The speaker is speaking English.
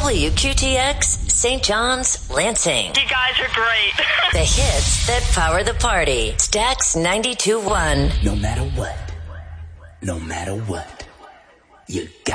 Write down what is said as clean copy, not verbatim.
WQTX, St. John's, Lansing. You guys are great. The hits that power the party. Stax 92.1. No matter what, you got